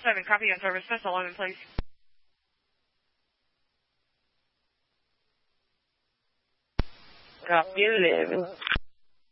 7, copy on service. Fence 11, please. Copy 11.